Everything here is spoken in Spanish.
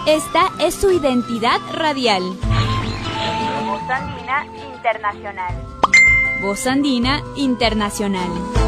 Esta es su identidad radial. Voz Andina Internacional. Voz Andina Internacional.